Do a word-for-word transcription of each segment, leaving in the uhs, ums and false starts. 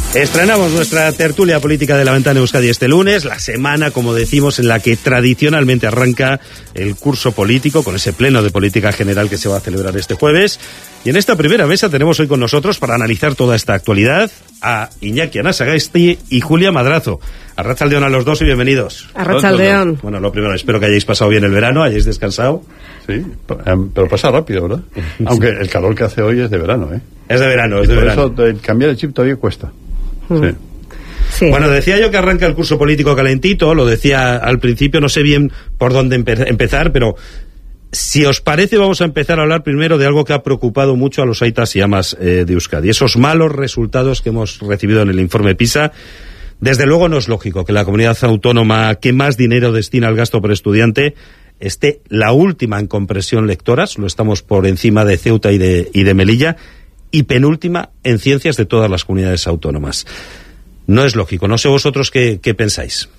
Estrenamos nuestra tertulia política de La Ventana Euskadi este lunes, la semana, como decimos, en la que tradicionalmente arranca el curso político, con ese pleno de política general que se va a celebrar este jueves. Y en esta primera mesa tenemos hoy con nosotros, para analizar toda esta actualidad, a Iñaki Anasagasti y Julia Madrazo. Arratsaldeon a los dos y bienvenidos. Arratsaldeon. Bueno, lo primero, espero que hayáis pasado bien el verano, hayáis descansado. Sí, pero pasa rápido, ¿verdad? Aunque el calor que hace hoy es de verano, ¿eh? Es de verano, es de por verano. Por eso cambiar el chip todavía cuesta. Sí. Sí. Bueno, decía yo que arranca el curso político calentito, lo decía al principio, no sé bien por dónde empe- empezar, pero si os parece vamos a empezar a hablar primero de algo que ha preocupado mucho a los aitas y amas eh, de Euskadi, esos malos resultados que hemos recibido en el informe PISA. Desde luego no es lógico que la comunidad autónoma que más dinero destina al gasto por estudiante esté la última en compresión lectoras, lo estamos por encima de Ceuta y de, y de Melilla, y penúltima en ciencias de todas las comunidades autónomas. No es lógico. No sé vosotros qué, qué pensáis.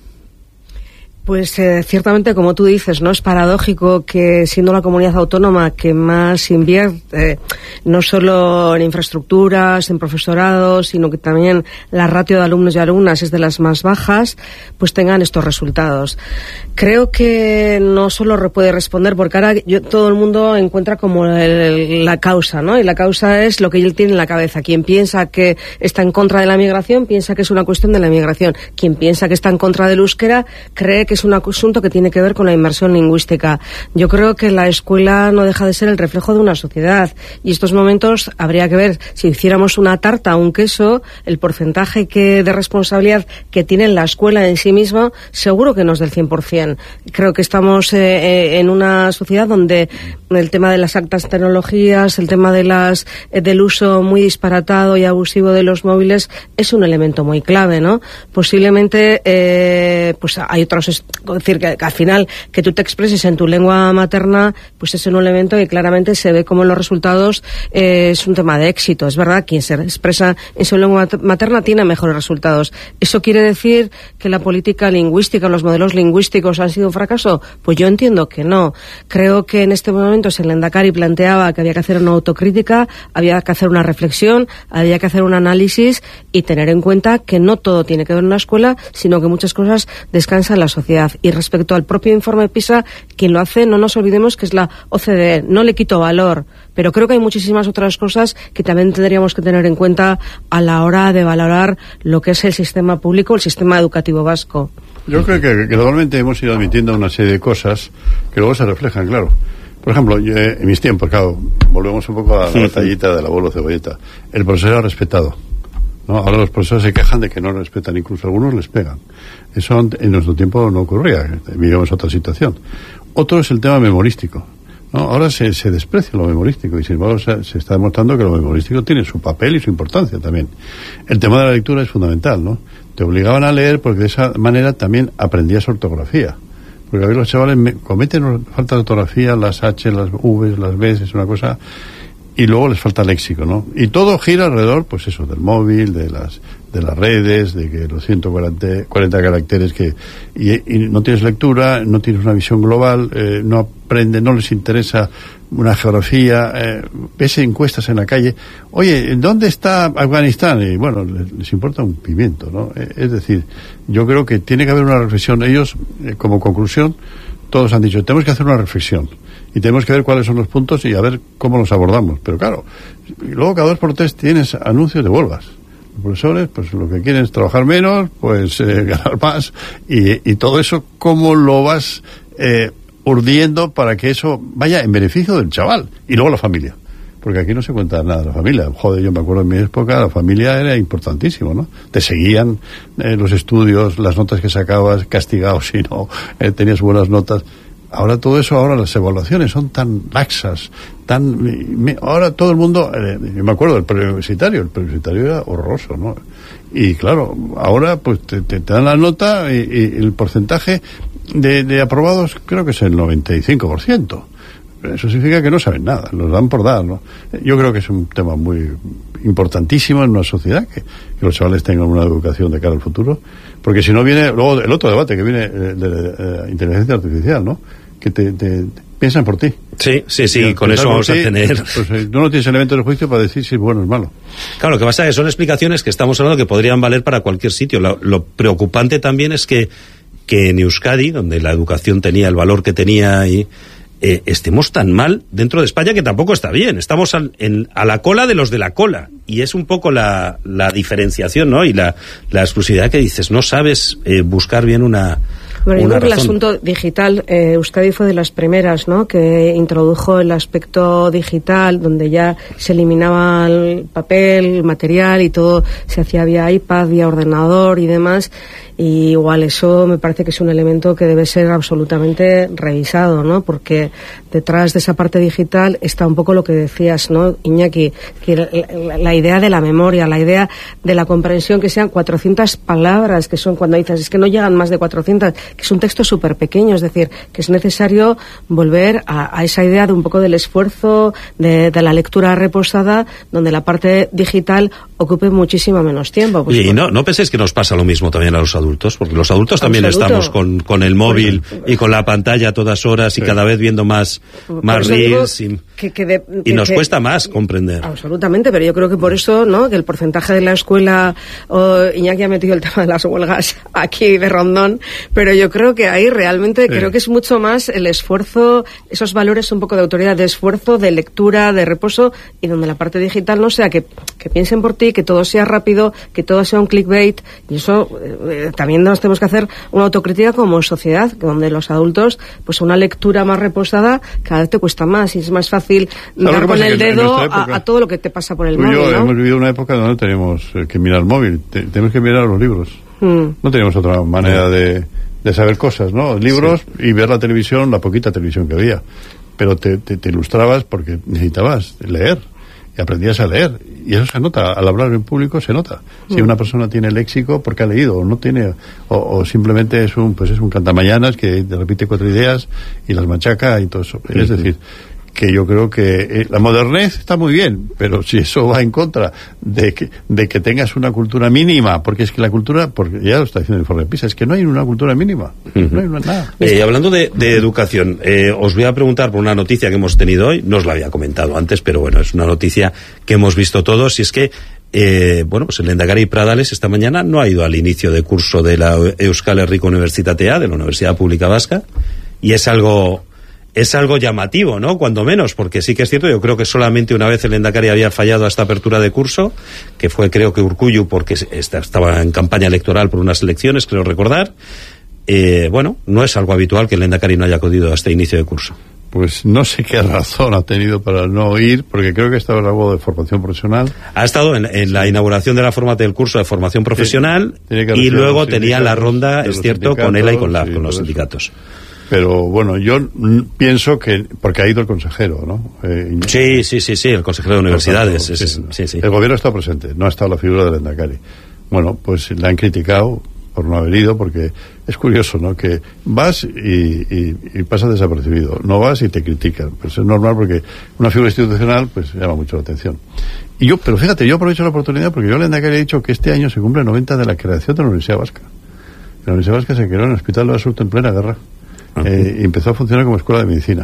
Pues eh, ciertamente, como tú dices, no es paradójico que, siendo la comunidad autónoma que más invierte, eh, no solo en infraestructuras, en profesorado, sino que también la ratio de alumnos y alumnas es de las más bajas, pues tengan estos resultados. Creo que no solo puede responder, porque ahora yo, todo el mundo encuentra como el, la causa, ¿no? Y la causa es lo que él tiene en la cabeza. Quien piensa que está en contra de la migración, piensa que es una cuestión de la migración. Quien piensa que está en contra del euskera, cree que es un asunto que tiene que ver con la inmersión lingüística. Yo creo que la escuela no deja de ser el reflejo de una sociedad, y estos momentos habría que ver, si hiciéramos una tarta o un queso, el porcentaje que de responsabilidad que tiene la escuela en sí misma, seguro que no es del cien por ciento. Creo que estamos eh, en una sociedad donde el tema de las altas tecnologías, el tema de las eh, del uso muy disparatado y abusivo de los móviles es un elemento muy clave, ¿no? Posiblemente eh, pues hay otros, es decir, que, que al final que tú te expreses en tu lengua materna, pues es un elemento que claramente se ve como en los resultados eh, es un tema de éxito. Es verdad, quien se expresa en su lengua materna tiene mejores resultados. ¿Eso quiere decir que la política lingüística, los modelos lingüísticos han sido un fracaso? Pues yo entiendo que no. Creo que en este momento el Lehendakari planteaba que había que hacer una autocrítica, había que hacer una reflexión, había que hacer un análisis y tener en cuenta que no todo tiene que ver en una escuela, sino que muchas cosas descansan en la sociedad. Y respecto al propio informe PISA, quien lo hace, no nos olvidemos que es la O C D E. No le quito valor, pero creo que hay muchísimas otras cosas que también tendríamos que tener en cuenta a la hora de valorar lo que es el sistema público, el sistema educativo vasco. Yo creo que gradualmente hemos ido admitiendo una serie de cosas que luego se reflejan, claro. Por ejemplo, yo, en mis tiempos, claro, volvemos un poco a la batallita del abuelo Cebolleta. El profesor era respetado, ¿no? Ahora los profesores se quejan de que no respetan, incluso algunos les pegan. Eso en nuestro tiempo no ocurría, vivimos otra situación. Otro es el tema memorístico, ¿no? Ahora se, se desprecia lo memorístico y sin embargo se, se está demostrando que lo memorístico tiene su papel y su importancia también. El tema de la lectura es fundamental, ¿no? Te obligaban a leer porque de esa manera también aprendías ortografía. Porque a ver, los chavales me, cometen falta de ortografía, las H, las V, las B, es una cosa, y luego les falta léxico, ¿no? Y todo gira alrededor, pues eso, del móvil, de las de las redes, de que los ciento cuarenta caracteres que y, y no tienes lectura, no tienes una visión global, eh, no aprende, no les interesa una geografía, eh, ves encuestas en la calle, oye, ¿dónde está Afganistán? Y bueno, les, les importa un pimiento, ¿no? Eh, es decir, yo creo que tiene que haber una reflexión. Ellos, eh, como conclusión, todos han dicho, tenemos que hacer una reflexión y tenemos que ver cuáles son los puntos y a ver cómo los abordamos. Pero claro, luego cada dos por tres tienes anuncios de huelgas. Los profesores, pues lo que quieren es trabajar menos, pues eh, ganar más, y, y todo eso, ¿cómo lo vas eh, urdiendo para que eso vaya en beneficio del chaval? Y luego la familia, porque aquí no se cuenta nada de la familia. Joder, yo me acuerdo en mi época, la familia era importantísimo, ¿no? Te seguían eh, los estudios, las notas que sacabas, castigado si no eh, tenías buenas notas. Ahora todo eso, ahora las evaluaciones son tan laxas, tan... Me, ahora todo el mundo... Eh, yo me acuerdo del preuniversitario, el preuniversitario era horroroso, ¿no? Y claro, ahora pues te, te, te dan la nota y, y el porcentaje de, de aprobados creo que es el noventa y cinco por ciento. Eso significa que no saben nada, los dan por dar, ¿no? Yo creo que es un tema muy importantísimo en una sociedad, que, que los chavales tengan una educación de cara al futuro, porque si no viene luego el otro debate que viene de, de, de, de inteligencia artificial, ¿no? Que te, te, piensan por ti. Sí, sí, sí, y con eso vamos ti, a tener... Pues eh, tú no tienes elementos de juicio para decir si es bueno o es malo. Claro, lo que pasa es que son explicaciones que estamos hablando que podrían valer para cualquier sitio. Lo, lo preocupante también es que, que en Euskadi, donde la educación tenía el valor que tenía y... Eh, estemos tan mal dentro de España, que tampoco está bien. Estamos al, en, a la cola de los de la cola, y es un poco la, la diferenciación, ¿no? Y la, la exclusividad que dices, no sabes eh, buscar bien una Bueno, yo una creo que el razón. asunto digital, eh, Euskadi fue de las primeras, ¿no?, que introdujo el aspecto digital, donde ya se eliminaba el papel, el material, y todo se hacía vía iPad, vía ordenador y demás. Y igual eso me parece que es un elemento que debe ser absolutamente revisado, ¿no? Porque detrás de esa parte digital está un poco lo que decías, ¿no, Iñaki? Que la, la idea de la memoria, la idea de la comprensión, que sean cuatrocientas palabras, que son cuando dices, es que no llegan más de cuatrocientas, que es un texto súper pequeño, es decir, que es necesario volver a, a esa idea de un poco del esfuerzo, de, de la lectura reposada, donde la parte digital ocupe muchísimo menos tiempo. Pues, Oye, y no, no penséis que nos pasa lo mismo también a los adultos, porque los adultos también Absoluto. estamos con, con el móvil y con la pantalla a todas horas y sí. cada vez viendo más, más reels y, que, que de, y nos que, cuesta más comprender. Absolutamente, pero yo creo que por eso, ¿no?, que el porcentaje de la escuela, oh, Iñaki ha metido el tema de las huelgas aquí de rondón, pero yo creo que ahí realmente sí. creo que es mucho más el esfuerzo, esos valores un poco de autoridad, de esfuerzo, de lectura, de reposo, y donde la parte digital no sea que, que piensen por ti, que todo sea rápido, que todo sea un clickbait, y eso eh, también nos tenemos que hacer una autocrítica como sociedad, donde los adultos, pues una lectura más reposada cada vez te cuesta más, y es más fácil dar con el dedo época, a, a todo lo que te pasa por el tú móvil, y yo ¿no? hemos vivido una época donde no tenemos eh, que mirar el móvil, te, tenemos que mirar los libros. Mm. No teníamos otra manera de, de saber cosas, ¿no? Libros sí. y ver la televisión, la poquita televisión que había. Pero te, te, te ilustrabas porque necesitabas leer. Y aprendías a leer, y eso se nota, al hablar en público se nota. Si mm. una persona tiene léxico porque ha leído, o no tiene, o, o simplemente es un, pues es un cantamañanas que te repite cuatro ideas y las machaca y todo eso. Mm-hmm. Es decir, que yo creo que eh, la modernez está muy bien, pero si eso va en contra de que, de que tengas una cultura mínima, porque es que la cultura, porque ya lo está diciendo el informe de PISA, es que no hay una cultura mínima, uh-huh. no hay una, nada. Eh, hablando de, de educación, eh, os voy a preguntar por una noticia que hemos tenido hoy, no os la había comentado antes, pero bueno, es una noticia que hemos visto todos, y es que Eh, bueno, pues el Lehendakari Pradales esta mañana no ha ido al inicio de curso de la Euskal Herriko Unibertsitatea, de la Universidad Pública Vasca, y es algo es algo llamativo, ¿no?, cuando menos, porque sí que es cierto, yo creo que solamente una vez el Lehendakari había fallado a esta apertura de curso, que fue creo que Urkullu, porque estaba en campaña electoral por unas elecciones, creo recordar. Eh, bueno, no es algo habitual que el Lehendakari no haya acudido a este inicio de curso. Pues no sé qué razón ha tenido para no ir, porque creo que estaba en algo de formación profesional. Ha estado en, en la inauguración de la formación del curso de formación profesional, sí, y luego tenía la ronda, es cierto, con ELA y con, la, sí, con los sindicatos. Eso. Pero bueno, yo pienso que, porque ha ido el consejero, ¿no? Eh, sí, sí, sí, sí, el consejero de universidades. Tanto, es, sí, sí, sí. El gobierno está presente, no ha estado la figura del Lehendakari. Bueno, pues la han criticado por no haber ido, porque es curioso, ¿no?, que vas y, y, y pasas desapercibido, no vas y te critican. Pues es normal, porque una figura institucional pues llama mucho la atención. Y yo, pero fíjate, yo aprovecho la oportunidad porque yo al Lehendakari he dicho que este año se cumple noventa de la creación de la Universidad Vasca. La Universidad Vasca se creó en el Hospital de Basurto en plena guerra. Eh, y empezó a funcionar como escuela de medicina.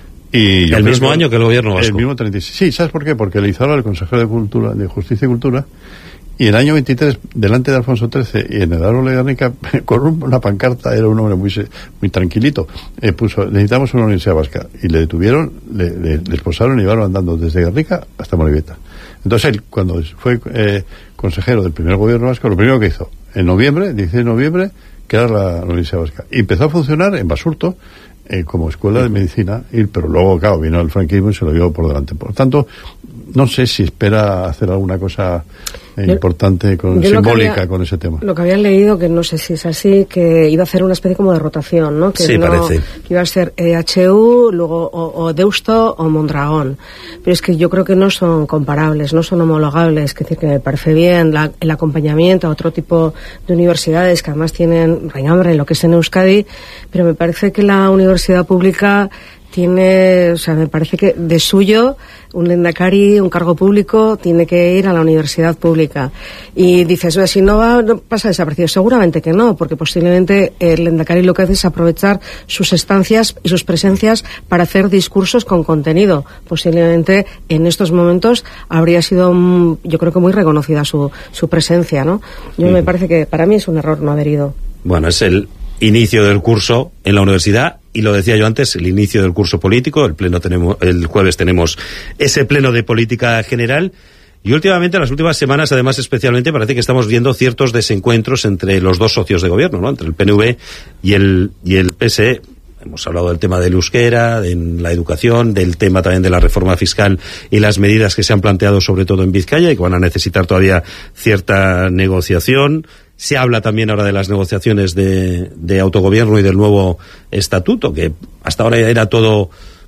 Y el mismo que, año que el gobierno vasco. El mismo treinta y seis. Sí, ¿sabes por qué? Porque le hizo ahora el consejero de Cultura, de Justicia y Cultura, y el año veintitrés, delante de Alfonso trece, y en el árbol de Guernica, con una pancarta, era un hombre muy muy tranquilito, eh, puso, necesitamos una universidad vasca, y le detuvieron, le, le, le esposaron y llevaron andando desde Guernica hasta Moribeta. Entonces él, cuando fue eh, consejero del primer gobierno vasco, lo primero que hizo, en noviembre, dieciséis de noviembre, crear la, la Universidad Vasca. Y empezó a funcionar en Basurto eh, como escuela de medicina, y, pero luego, claro, vino el franquismo y se lo llevó por delante. Por tanto, no sé si espera hacer alguna cosa eh, yo, importante, con, simbólica había, con ese tema. Lo que habían leído, que no sé si es así, que iba a hacer una especie como de rotación, ¿no? Que sí, no, parece. Que iba a ser E H U, luego o, o Deusto o Mondragón. Pero es que yo creo que no son comparables, no son homologables. Es decir, que me parece bien la, el acompañamiento a otro tipo de universidades que además tienen renombre en lo que es en Euskadi, pero me parece que la universidad pública tiene, o sea, me parece que de suyo un lehendakari, un cargo público, tiene que ir a la universidad pública. Y dices, si no va, no pasa desaparecido. Seguramente que no, porque posiblemente el lehendakari lo que hace es aprovechar sus estancias y sus presencias para hacer discursos con contenido. Posiblemente en estos momentos habría sido, yo creo que muy reconocida su, su presencia, ¿no? Yo mm. me parece que para mí es un error no haber ido. Bueno, es el inicio del curso en la universidad, y lo decía yo antes, el inicio del curso político. El pleno tenemos, el jueves tenemos ese pleno de política general, y últimamente, en las últimas semanas, además, especialmente, parece que estamos viendo ciertos desencuentros entre los dos socios de gobierno, ¿no? Entre el P N V y el, y el P S E. Hemos hablado del tema del euskera, de la educación, del tema también de la reforma fiscal y las medidas que se han planteado sobre todo en Vizcaya y que van a necesitar todavía cierta negociación. Se habla también ahora de las negociaciones de, de autogobierno y del nuevo estatuto, que hasta ahora era todo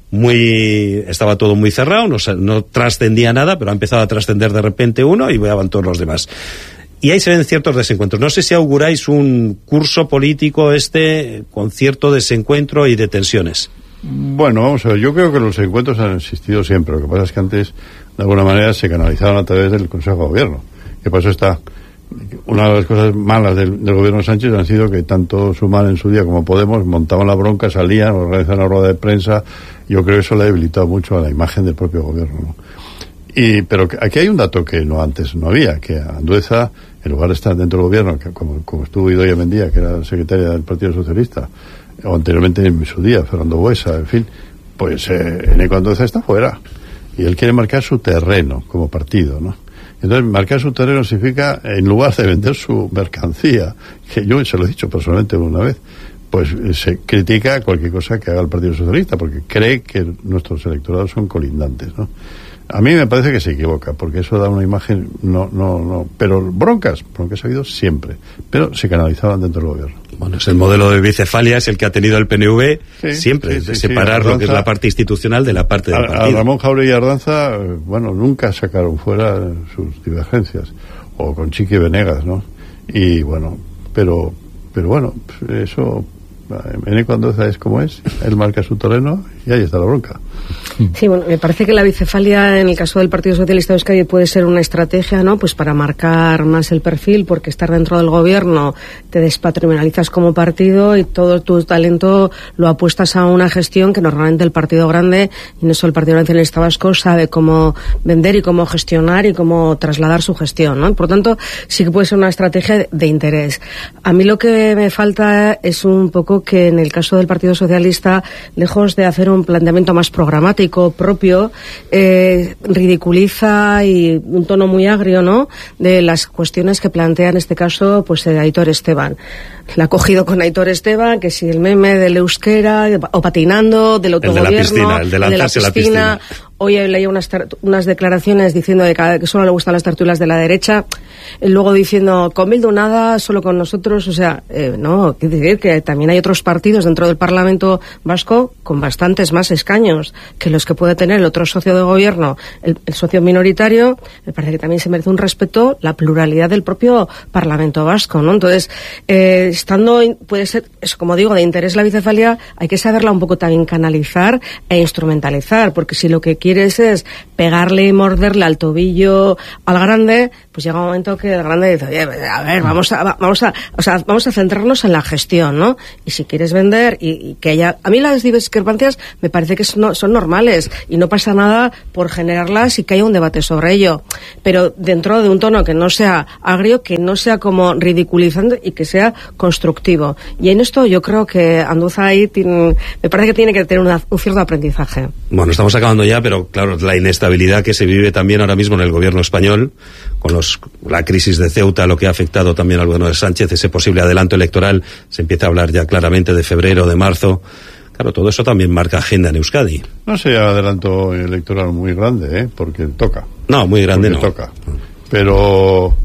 muy, estaba todo muy cerrado, no, no trascendía nada, pero ha empezado a trascender de repente uno y van todos los demás. Y ahí se ven ciertos desencuentros. No sé si auguráis un curso político este con cierto desencuentro y de tensiones. Bueno, vamos a ver, yo creo que los encuentros han existido siempre. Lo que pasa es que antes, de alguna manera, se canalizaban a través del Consejo de Gobierno. Que por eso está... Una de las cosas malas del, del gobierno de Sánchez han sido que tanto Sumar en su día como Podemos montaban la bronca, salían, organizaban una rueda de prensa. Yo creo que eso le ha debilitado mucho a la imagen del propio gobierno, ¿no? Y, pero aquí hay un dato que no antes no había, que Andueza, en lugar de estar dentro del gobierno, que como, como estuvo Idoia Mendía, que era secretaria del Partido Socialista, o anteriormente en su día, Fernando Buesa, en fin, pues eh, Eneco Andueza está fuera. Y él quiere marcar su terreno como partido, ¿no? Entonces, marcar su terreno significa, en lugar de vender su mercancía, que yo se lo he dicho personalmente una vez, pues se critica cualquier cosa que haga el Partido Socialista, porque cree que nuestros electorados son colindantes, ¿no? A mí me parece que se equivoca, porque eso da una imagen, no, no, no, pero broncas, broncas ha habido siempre, pero se canalizaban dentro del gobierno. Bueno, es el modelo de bicefalia, es el que ha tenido el P N V sí, siempre, sí, sí, de separar sí, lo que es la parte institucional de la parte del a, partido. A Ramón Jauregui y Ardanza, bueno, nunca sacaron fuera sus divergencias, o con Chiqui Venegas, ¿no? Y bueno, pero, pero bueno, eso... Eneco Andueza es como es, él marca su terreno y ahí está la bronca. Sí, bueno, me parece que la bicefalia en el caso del Partido Socialista de Euskadi puede ser una estrategia, ¿no? Pues para marcar más el perfil, porque estar dentro del gobierno te despatrimonializas como partido y todo tu talento lo apuestas a una gestión que normalmente el partido grande, y no solo el Partido Nacionalista Vasco, sabe cómo vender y cómo gestionar y cómo trasladar su gestión, ¿no? Por tanto, sí que puede ser una estrategia de, de interés. A mí lo que me falta es un poco que en el caso del Partido Socialista, lejos de hacer un planteamiento más programático propio, eh, ridiculiza y un tono muy agrio, ¿no?, de las cuestiones que plantea en este caso pues eh, Aitor Esteban. La ha cogido con Aitor Esteban, que si el meme del euskera, o patinando, del autogobierno, el de la piscina, el de lanzarse la piscina. La piscina. Hoy leía unas, unas declaraciones diciendo de que, que solo le gustan las tertulias de la derecha, luego diciendo con Bildu nada, solo con nosotros. O sea, eh, no, quiere decir que también hay otros partidos dentro del Parlamento Vasco con bastantes más escaños que los que puede tener el otro socio de gobierno, el, el socio minoritario. Me parece que también se merece un respeto la pluralidad del propio Parlamento Vasco, ¿no? Entonces, eh, estando, puede ser, eso, como digo, de interés la bicefalia, hay que saberla un poco también canalizar e instrumentalizar, porque si lo que quieres es pegarle y morderle al tobillo al grande, pues llega un momento que el grande dice, oye, a ver, vamos a, vamos a, o sea, vamos a centrarnos en la gestión, ¿no? Y si quieres vender y, y que haya, a mí las discrepancias me parece que son, son normales y no pasa nada por generarlas y que haya un debate sobre ello, pero dentro de un tono que no sea agrio, que no sea como ridiculizando y que sea constructivo. Y en esto yo creo que Andueza ahí tiene, me parece que tiene que tener una, un cierto aprendizaje. Bueno, estamos acabando ya, pero claro, la inestabilidad que se vive también ahora mismo en el gobierno español, con los, la crisis de Ceuta, lo que ha afectado también al gobierno de Sánchez, ese posible adelanto electoral, se empieza a hablar ya claramente de febrero, de marzo. Claro, todo eso también marca agenda en Euskadi. No sea adelanto electoral muy grande, ¿eh? Porque toca. No, muy grande porque no. toca. Pero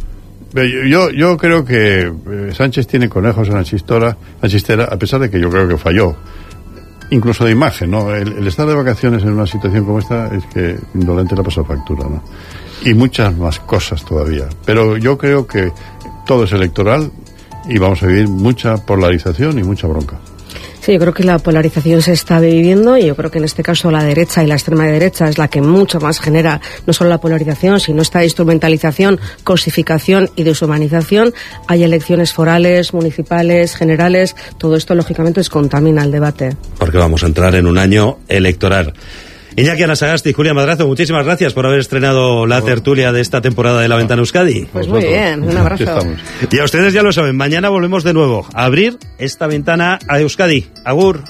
yo yo creo que Sánchez tiene conejos en la chistera, la chistera, a pesar de que yo creo que falló. Incluso de imagen, ¿no? El, el estar de vacaciones en una situación como esta es que indolente la pasa factura, ¿no? Y muchas más cosas todavía. Pero yo creo que todo es electoral y vamos a vivir mucha polarización y mucha bronca. Sí, yo creo que la polarización se está viviendo y yo creo que en este caso la derecha y la extrema derecha es la que mucho más genera no solo la polarización, sino esta instrumentalización, cosificación y deshumanización. Hay elecciones forales, municipales, generales, todo esto lógicamente descontamina el debate. Porque vamos a entrar en un año electoral. Iñaki Anasagasti y Julia Madrazo, muchísimas gracias por haber estrenado la tertulia de esta temporada de La Ventana Euskadi. Pues muy bien, un abrazo. Y a ustedes ya lo saben, mañana volvemos de nuevo a abrir esta ventana a Euskadi. Agur.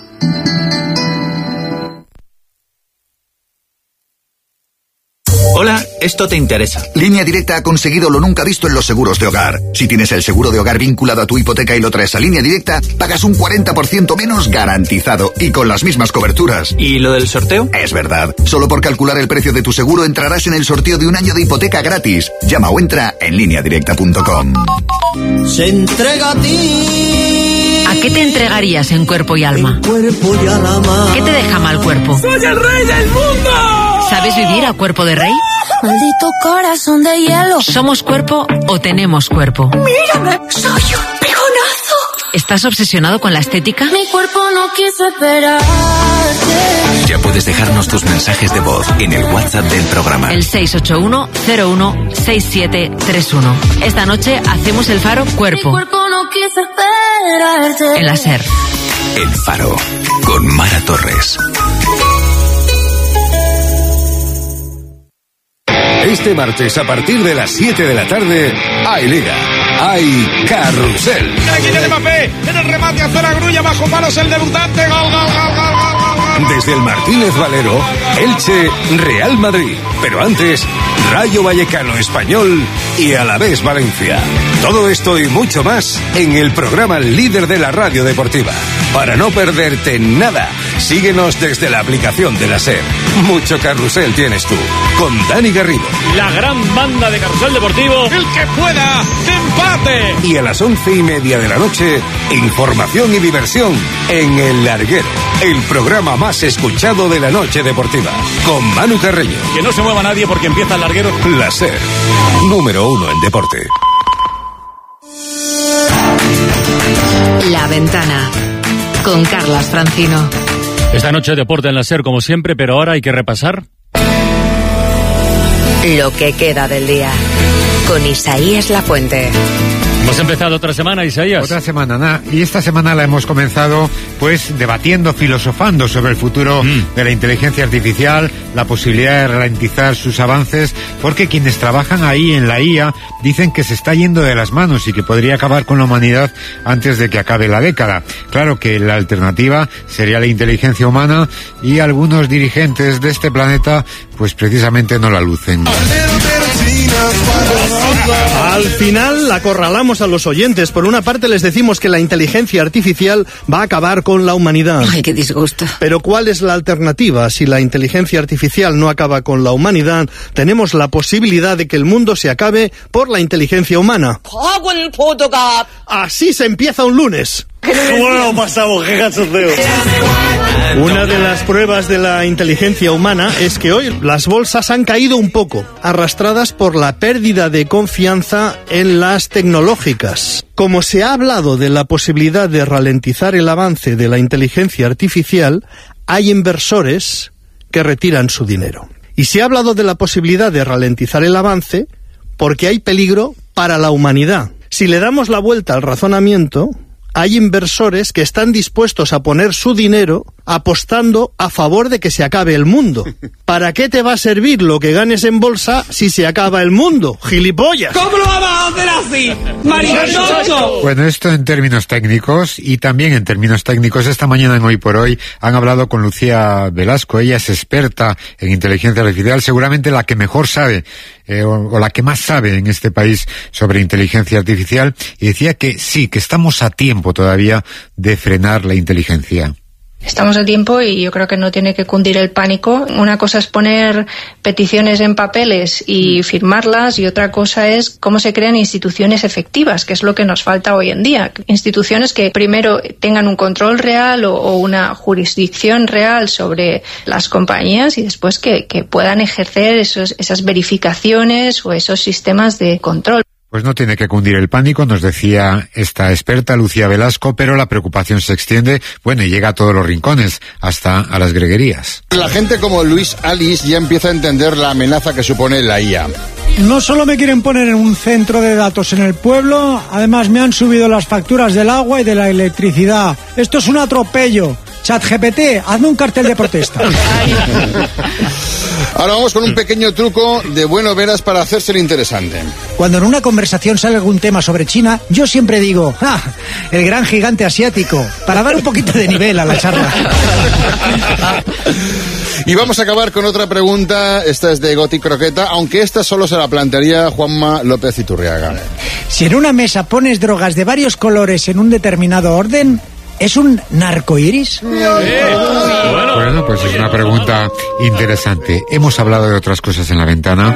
Hola, esto te interesa. Línea Directa ha conseguido lo nunca visto en los seguros de hogar. Si tienes el seguro de hogar vinculado a tu hipoteca y lo traes a Línea Directa, pagas un cuarenta por ciento menos garantizado y con las mismas coberturas. ¿Y lo del sorteo? Es verdad. Solo por calcular el precio de tu seguro entrarás en el sorteo de un año de hipoteca gratis. Llama o entra en línea directa punto com. Se entrega a ti. ¿A qué te entregarías en cuerpo y alma? Cuerpo y alma. ¿Qué te deja mal cuerpo? ¡Soy el rey del mundo! ¿Sabes vivir a cuerpo de rey? Maldito corazón de hielo. ¿Somos cuerpo o tenemos cuerpo? Mírame, soy un pegonazo. ¿Estás obsesionado con la estética? Mi cuerpo no quiso esperarte. Ya puedes dejarnos tus mensajes de voz en el WhatsApp del programa. El seis ocho uno cero uno seis siete tres uno. Esta noche hacemos el Faro Cuerpo. Mi cuerpo no quiso esperarte. En la SER. El Faro, con Mara Torres. Este martes, a partir de las siete de la tarde, hay Liga, hay Carrusel. Aquí de Mbappé, en el remate hacia la grulla, bajo palos el debutante, gol, gol, gol, gol, gol, gol. Desde el Martínez Valero, Elche, Real Madrid. Pero antes, Rayo Vallecano Español y Alavés Valencia. Todo esto y mucho más en el programa líder de la radio deportiva. Para no perderte nada, síguenos desde la aplicación de la SER. Mucho carrusel tienes tú, con Dani Garrido. La gran banda de Carrusel Deportivo, el que pueda, que empate. Y a las once y media de la noche, información y diversión en El Larguero, el programa más escuchado de la noche deportiva, con Manu Carreño. Que no se mueva nadie porque empieza El Larguero. La SER, número uno en deporte. La Ventana, con Carlas Francino. Esta noche deporte en la SER como siempre, pero ahora hay que repasar lo que queda del día, con Isaías Lafuente. Hemos empezado otra semana, Isaías. Otra semana, nada. Y esta semana la hemos comenzado, pues, debatiendo, filosofando sobre el futuro mm. de la inteligencia artificial, la posibilidad de ralentizar sus avances, porque quienes trabajan ahí en la I A dicen que se está yendo de las manos y que podría acabar con la humanidad antes de que acabe la década. Claro que la alternativa sería la inteligencia humana y algunos dirigentes de este planeta, pues, precisamente no la lucen. Al final acorralamos a los oyentes. Por una parte les decimos que la inteligencia artificial va a acabar con la humanidad. Ay, qué disgusto. Pero ¿cuál es la alternativa? Si la inteligencia artificial no acaba con la humanidad, tenemos la posibilidad de que el mundo se acabe por la inteligencia humana. Así se empieza un lunes. Bueno, pasamos, qué cachondeo. Una de las pruebas de la inteligencia humana es que hoy las bolsas han caído un poco, arrastradas por la pérdida de confianza en las tecnológicas. Como se ha hablado de la posibilidad de ralentizar el avance de la inteligencia artificial, hay inversores que retiran su dinero. Y se ha hablado de la posibilidad de ralentizar el avance porque hay peligro para la humanidad. Si le damos la vuelta al razonamiento, hay inversores que están dispuestos a poner su dinero apostando a favor de que se acabe el mundo. ¿Para qué te va a servir lo que ganes en bolsa si se acaba el mundo, gilipollas? ¿Cómo lo vamos a hacer así, maricocho? Bueno, esto en términos técnicos y también en términos técnicos. Esta mañana en Hoy por Hoy han hablado con Lucía Velasco. Ella es experta en inteligencia artificial, seguramente la que mejor sabe eh, o, o la que más sabe en este país sobre inteligencia artificial, y decía que sí, que estamos a tiempo todavía de frenar la inteligencia. Estamos a tiempo y yo creo que no tiene que cundir el pánico. Una cosa es poner peticiones en papeles y firmarlas, y otra cosa es cómo se crean instituciones efectivas, que es lo que nos falta hoy en día. Instituciones que primero tengan un control real o, o una jurisdicción real sobre las compañías, y después que, que puedan ejercer esos, esas verificaciones o esos sistemas de control. Pues no tiene que cundir el pánico, nos decía esta experta Lucía Velasco, pero la preocupación se extiende, bueno, y llega a todos los rincones, hasta a las greguerías. La gente como Luis Alice ya empieza a entender la amenaza que supone la I A. No solo me quieren poner en un centro de datos en el pueblo, además me han subido las facturas del agua y de la electricidad. Esto es un atropello. ChatGPT, hazme un cartel de protesta. Ahora vamos con un pequeño truco de bueno veras para hacerse el interesante. Cuando en una conversación sale algún tema sobre China, yo siempre digo, ¡ah! El gran gigante asiático, para dar un poquito de nivel a la charla. Y vamos a acabar con otra pregunta, esta es de Goti Croqueta, aunque esta solo se la plantearía Juanma López Iturriaga. Si en una mesa pones drogas de varios colores en un determinado orden, ¿es un narcoiris? Bueno, pues es una pregunta interesante. Hemos hablado de otras cosas en la ventana.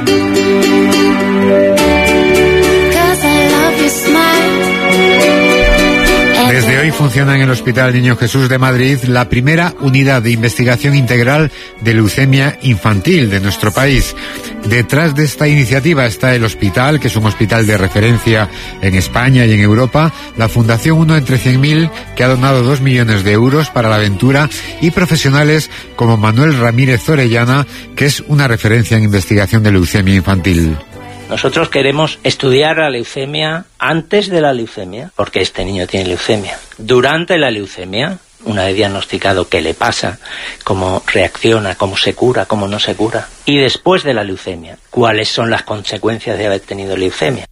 Desde hoy funciona en el Hospital Niño Jesús de Madrid la primera unidad de investigación integral de leucemia infantil de nuestro país. Detrás de esta iniciativa está el hospital, que es un hospital de referencia en España y en Europa, la Fundación Uno entre cien mil, que ha donado dos millones de euros para la aventura, y profesionales como Manuel Ramírez Orellana, que es una referencia en investigación de leucemia infantil. Nosotros queremos estudiar la leucemia antes de la leucemia, porque este niño tiene leucemia. Durante la leucemia, una vez diagnosticado qué le pasa, cómo reacciona, cómo se cura, cómo no se cura. Y después de la leucemia, cuáles son las consecuencias de haber tenido leucemia.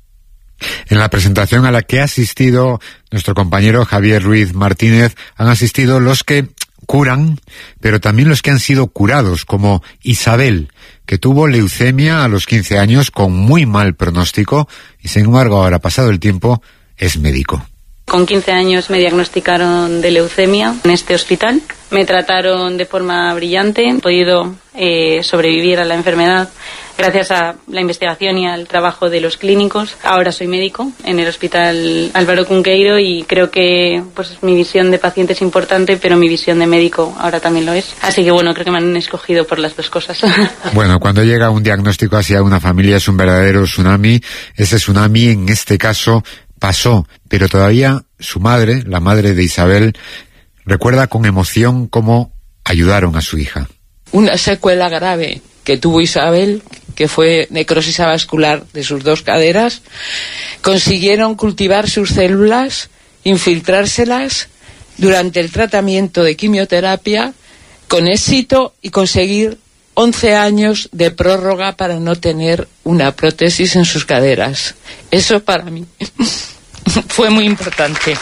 En la presentación a la que ha asistido nuestro compañero Javier Ruiz Martínez, han asistido los que curan, pero también los que han sido curados, como Isabel, que tuvo leucemia a los quince años con muy mal pronóstico y sin embargo ahora, pasado el tiempo, es médico. Con quince años me diagnosticaron de leucemia en este hospital. Me trataron de forma brillante. He podido eh, sobrevivir a la enfermedad gracias a la investigación y al trabajo de los clínicos. Ahora soy médico en el Hospital Álvaro Cunqueiro y creo que pues mi visión de paciente es importante, pero mi visión de médico ahora también lo es. Así que bueno, creo que me han escogido por las dos cosas. Bueno, cuando llega un diagnóstico hacia una familia es un verdadero tsunami. Ese tsunami en este caso pasó, pero todavía su madre, la madre de Isabel, recuerda con emoción cómo ayudaron a su hija. Una secuela grave que tuvo Isabel, que fue necrosis avascular de sus dos caderas, consiguieron cultivar sus células, infiltrárselas durante el tratamiento de quimioterapia con éxito y conseguir once años de prórroga para no tener una prótesis en sus caderas. Eso para mí fue muy importante.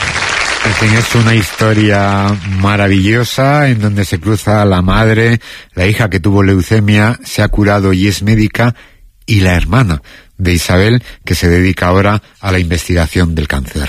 En fin, es una historia maravillosa en donde se cruza la madre, la hija que tuvo leucemia, se ha curado y es médica, y la hermana de Isabel, que se dedica ahora a la investigación del cáncer.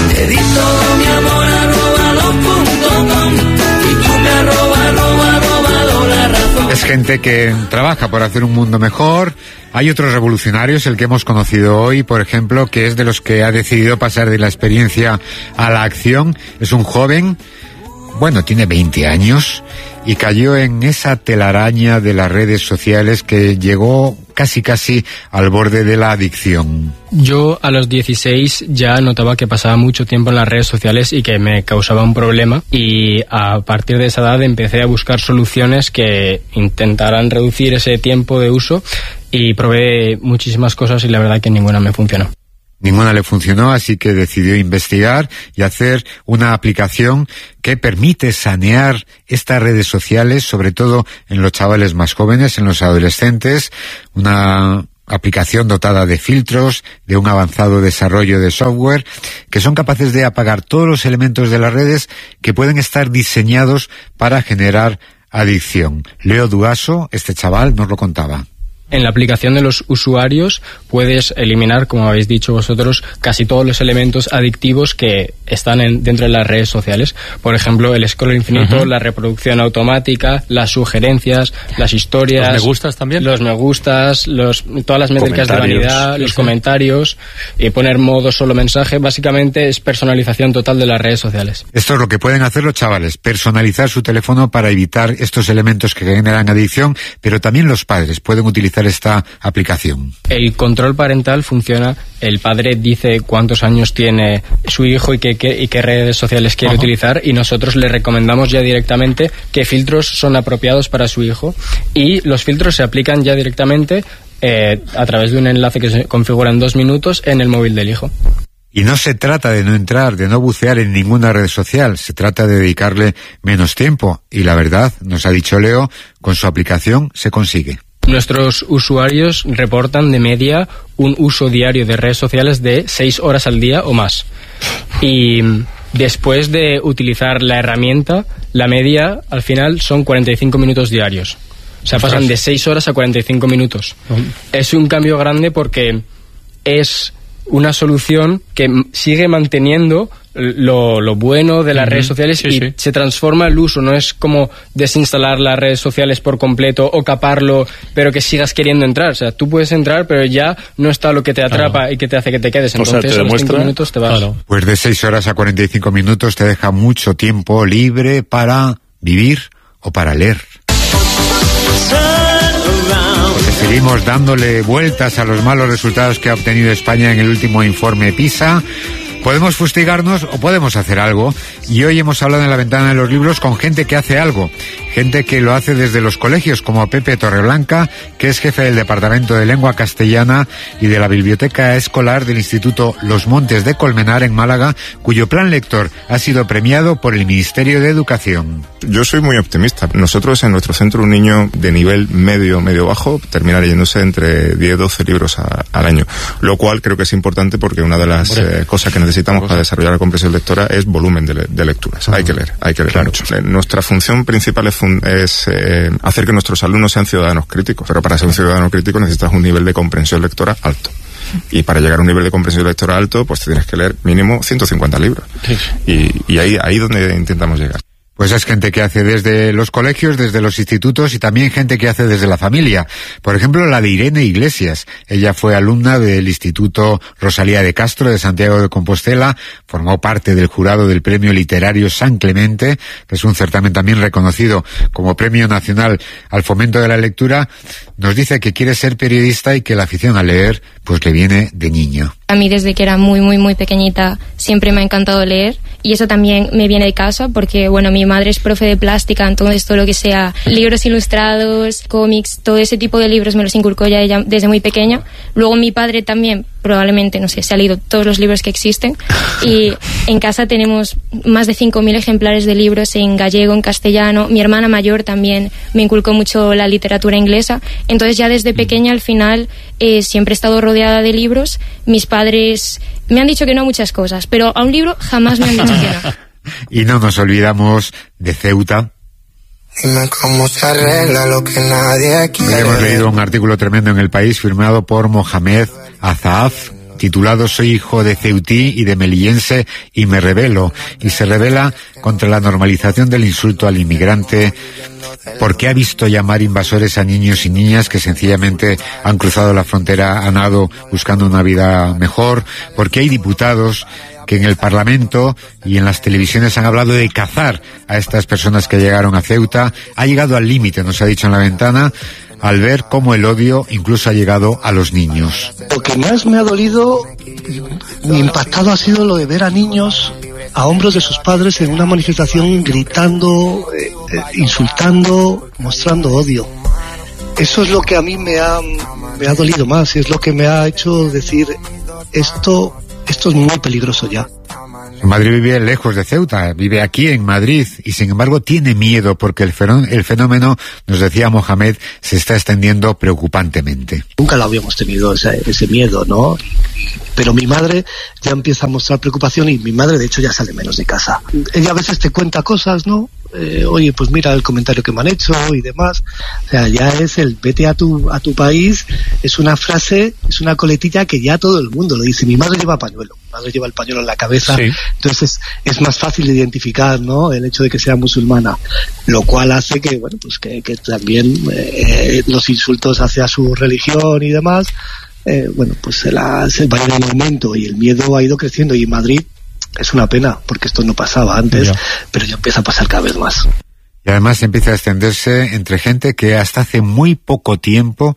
Es gente que trabaja por hacer un mundo mejor. Hay otros revolucionarios, el que hemos conocido hoy, por ejemplo, que es de los que ha decidido pasar de la experiencia a la acción. Es un joven, bueno, tiene veinte años, y cayó en esa telaraña de las redes sociales que llegó casi casi al borde de la adicción. Yo a los dieciséis ya notaba que pasaba mucho tiempo en las redes sociales y que me causaba un problema, y a partir de esa edad empecé a buscar soluciones que intentaran reducir ese tiempo de uso, y probé muchísimas cosas y la verdad que ninguna me funcionó. Ninguna le funcionó, así que decidió investigar y hacer una aplicación que permite sanear estas redes sociales, sobre todo en los chavales más jóvenes, en los adolescentes. Una aplicación dotada de filtros, de un avanzado desarrollo de software, que son capaces de apagar todos los elementos de las redes que pueden estar diseñados para generar adicción. Leo Duaso, este chaval, nos lo contaba. En la aplicación de los usuarios puedes eliminar, como habéis dicho vosotros, casi todos los elementos adictivos que están en, dentro de las redes sociales. Por ejemplo, el scroll infinito, uh-huh. la reproducción automática, las sugerencias, las historias... ¿Los me gustas también? Los me gustas, los, todas las métricas de vanidad, los comentarios, y poner modo solo mensaje. Básicamente es personalización total de las redes sociales. Esto es lo que pueden hacer los chavales, personalizar su teléfono para evitar estos elementos que generan adicción, pero también los padres pueden utilizar utilizar esta aplicación? El control parental funciona, el padre dice cuántos años tiene su hijo y qué, qué, y qué redes sociales quiere Ajá. utilizar, y nosotros le recomendamos ya directamente qué filtros son apropiados para su hijo, y los filtros se aplican ya directamente eh, a través de un enlace que se configura en dos minutos en el móvil del hijo. Y no se trata de no entrar, de no bucear en ninguna red social, se trata de dedicarle menos tiempo. Y la verdad, nos ha dicho Leo, con su aplicación se consigue. Nuestros usuarios reportan de media un uso diario de redes sociales de seis horas al día o más. Y después de utilizar la herramienta, la media al final son cuarenta y cinco minutos diarios. O sea, pasan de seis horas a cuarenta y cinco minutos. Es un cambio grande porque es una solución que sigue manteniendo lo, lo bueno de las uh-huh. redes sociales sí, y sí. se transforma el uso. No es como desinstalar las redes sociales por completo o caparlo, pero que sigas queriendo entrar. O sea, tú puedes entrar, pero ya no está lo que te atrapa claro. y que te hace que te quedes. Entonces, o sea, te a los cinco minutos te vas. Claro. Pues de seis horas a cuarenta y cinco minutos te deja mucho tiempo libre para vivir o para leer. Seguimos dándole vueltas a los malos resultados que ha obtenido España en el último informe PISA. Podemos fustigarnos o podemos hacer algo, y hoy hemos hablado en la ventana de los libros con gente que hace algo, gente que lo hace desde los colegios, como Pepe Torreblanca, que es jefe del Departamento de Lengua Castellana y de la Biblioteca Escolar del Instituto Los Montes de Colmenar en Málaga, cuyo plan lector ha sido premiado por el Ministerio de Educación. Yo soy muy optimista. Nosotros en nuestro centro, un niño de nivel medio, medio bajo, termina leyéndose entre diez, doce libros a, al año, lo cual creo que es importante porque una de las eh, cosas que necesitamos para desarrollar la comprensión lectora es volumen de, le, de lecturas. Uh-huh. Hay que leer, hay que leer claro. mucho. Nuestra función principal es, fun, es eh, hacer que nuestros alumnos sean ciudadanos críticos, pero para ser un ciudadano crítico necesitas un nivel de comprensión lectora alto. Y para llegar a un nivel de comprensión lectora alto, pues te tienes que leer mínimo ciento cincuenta libros. Sí. Y, y ahí ahí donde intentamos llegar. Pues es gente que hace desde los colegios, desde los institutos, y también gente que hace desde la familia. Por ejemplo, la de Irene Iglesias. Ella fue alumna del Instituto Rosalía de Castro de Santiago de Compostela, formó parte del jurado del Premio Literario San Clemente, que es un certamen también reconocido como Premio Nacional al Fomento de la Lectura. Nos dice que quiere ser periodista y que la afición a leer pues le viene de niño. A mí desde que era muy, muy, muy pequeñita siempre me ha encantado leer, y eso también me viene de casa porque, bueno, mi madre es profe de plástica, entonces todo lo que sea libros ilustrados, cómics, todo ese tipo de libros me los inculcó ya ella desde muy pequeña. Luego mi padre también, probablemente, no sé, se ha leído todos los libros que existen, y en casa tenemos más de cinco mil ejemplares de libros en gallego, en castellano. Mi hermana mayor también me inculcó mucho la literatura inglesa, entonces ya desde pequeña al final eh, siempre he estado rodeada de libros. Mis padres me han dicho que no a muchas cosas, pero a un libro jamás me han dicho que no. Y no nos olvidamos de Ceuta. Dime cómo se arregla lo que nadie quiere. Hoy hemos leído un artículo tremendo en El País firmado por Mohamed Azaf, titulado Soy hijo de ceutí y de melillense y me rebelo, y se rebela contra la normalización del insulto al inmigrante, porque ha visto llamar invasores a niños y niñas que sencillamente han cruzado la frontera a nado buscando una vida mejor, porque hay diputados que en el Parlamento y en las televisiones han hablado de cazar a estas personas que llegaron a Ceuta. Ha llegado al límite, nos ha dicho en la ventana, al ver cómo el odio incluso ha llegado a los niños. Lo que más me ha dolido, me impactado, ha sido lo de ver a niños a hombros de sus padres en una manifestación gritando, eh, eh, insultando, mostrando odio. Eso es lo que a mí me ha, me ha dolido más, es lo que me ha hecho decir esto, esto es muy peligroso ya. Madrid vive lejos de Ceuta, vive aquí en Madrid, y sin embargo tiene miedo porque el fenómeno, el fenómeno, nos decía Mohamed, se está extendiendo preocupantemente. Nunca lo habíamos tenido ese, ese miedo, ¿no? Pero mi madre ya empieza a mostrar preocupación, y mi madre de hecho ya sale menos de casa. Ella a veces te cuenta cosas, ¿no? Eh, oye, pues mira el comentario que me han hecho y demás. O sea, ya es el vete a tu a tu país, es una frase, es una coletilla que ya todo el mundo lo dice. Mi madre lleva pañuelo, mi madre lleva el pañuelo en la cabeza, sí. Entonces es, es más fácil de identificar, ¿no? El hecho de que sea musulmana, lo cual hace que, bueno, pues que, que también eh, los insultos hacia su religión y demás, eh, bueno, pues se, la, se vayan en aumento, y el miedo ha ido creciendo, y en Madrid es una pena, porque esto no pasaba antes, ya. Pero ya empieza a pasar cada vez más. Y además empieza a extenderse entre gente que hasta hace muy poco tiempo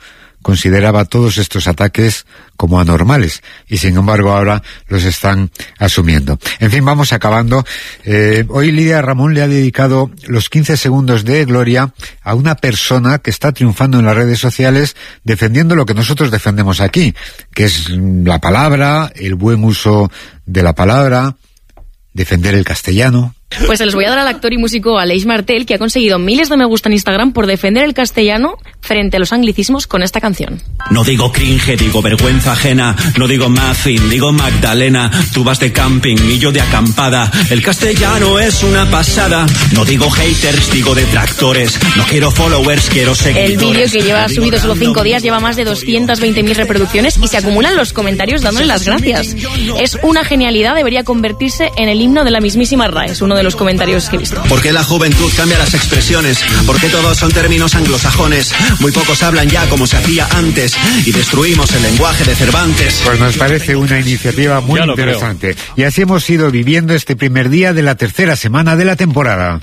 consideraba todos estos ataques como anormales y sin embargo ahora los están asumiendo. En fin, vamos acabando. Eh, hoy Lidia Ramón le ha dedicado los quince segundos de gloria a una persona que está triunfando en las redes sociales defendiendo lo que nosotros defendemos aquí, que es la palabra, el buen uso de la palabra, defender el castellano. Pues se les voy a dar al actor y músico Aleix Martel, que ha conseguido miles de me gusta en Instagram por defender el castellano frente a los anglicismos con esta canción. No digo cringe, digo vergüenza ajena. No digo muffin, digo Magdalena. Tú vas de camping y yo de acampada. El castellano es una pasada. No digo haters, digo detractores. No quiero followers, quiero seguidores. El vídeo, que lleva subido solo cinco días, lleva más de doscientas veinte mil reproducciones y se acumulan los comentarios dándole las gracias. Es una genialidad, debería convertirse en el himno de la mismísima R A E. Es uno de los comentarios que he visto. ¿Por qué la juventud cambia las expresiones? ¿Por qué todos son términos anglosajones? Muy pocos hablan ya como se hacía antes y destruimos el lenguaje de Cervantes. Pues nos parece una iniciativa muy interesante. Creo. Y así hemos ido viviendo este primer día de la tercera semana de la temporada.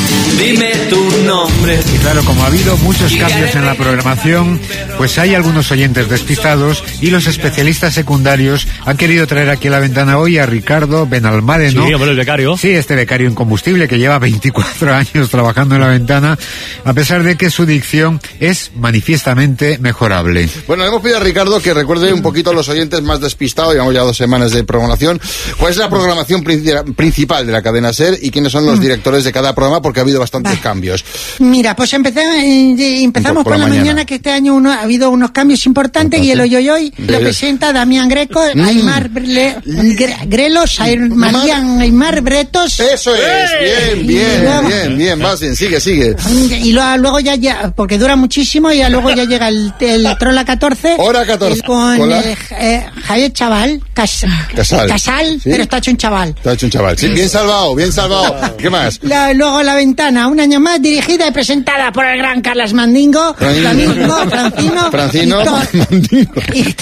Dime tu nombre. Y claro, como ha habido muchos cambios en la programación, pues hay algunos oyentes despistados y los especialistas secundarios han querido traer aquí a la ventana hoy a Ricardo Benalmádeno. Sí, hombre, el becario. Sí, este becario en combustible que lleva veinticuatro años trabajando en la ventana, a pesar de que su dicción es manifiestamente mejorable. Bueno, le hemos pedido a Ricardo que recuerde un poquito a los oyentes más despistados, llevamos ya dos semanas de programación, cuál es la programación principal de la cadena SER y quiénes son los directores de cada programa, porque ha habido bastantes Va. cambios. Mira, pues empezamos, eh, empezamos por, por la, la mañana. mañana, que este año uno, ha habido unos cambios importantes. Entonces, y el Oyoyoy lo presenta Damián Greco, mm. Aymar Bre, Gre, Grelos, Marían Aymar Bretos. Eso es, bien, bien, luego, bien, bien, vas bien, sigue, sigue. Y luego, luego ya, ya, porque dura muchísimo, y ya luego ya llega el, el Trola catorce. Hora catorce. Con eh, eh, Javier Chaval, Cas, Casal, Casal ¿sí? Pero está hecho un chaval. Está hecho un chaval, sí, bien salvado, bien salvado. ¿Qué más? La, luego La Ventana, un año más, dirigida y presentada por el gran Carlas Mandingo, Flamingo, Francino, Francino, y, to Mandingo. y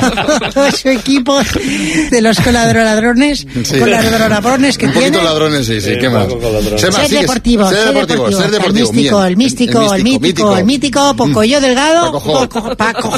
todo su equipo de los colaboradrones, sí. colaboradrones que un tiene. Un ladrones, sí, sí, ¿qué más? Ser, más, deportivo, ser, ser deportivo, deportivo, ser deportivo, el místico, el místico, el místico, el mítico, Pocoyo Delgado, Paco, Paco,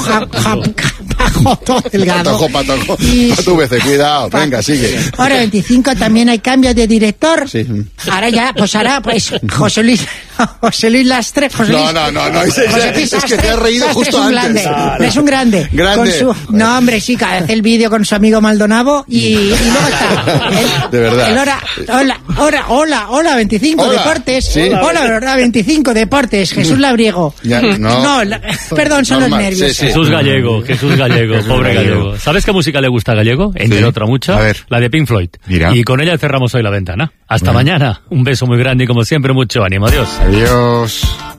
Paco Delgado. Patojo, patojo, tu veces, cuidado, venga, sigue. Ahora veinticinco también hay cambios de director. Sí. Ahora ya, pues ahora, pues José Luis, José Luis Lastre, José Luis. No, no, no, no, es, es, es, es que te has reído Sastre justo es antes. Grande, es un grande. Grande. Con su, no, hombre, sí, que hace el vídeo con su amigo Maldonado y, y luego está. El, de verdad. El hora, hola, hola, hola, hola, veinticinco hola. Deportes. ¿Sí? Hola, verdad, veinticinco Deportes. Jesús Labriego. Ya, no, no la, perdón, son normal, los nervios. Sí, sí. Jesús Gallego, Jesús Gallego, Jesús pobre Gallego. Gallego. ¿Sabes qué música le gusta a Gallego? Entre sí. otra mucha, a ver. La de Pink Floyd. Mira. Y con ella cerramos hoy La Ventana. Hasta bueno. mañana. Un beso muy grande y como siempre mucho ánimo. Adiós. Adiós.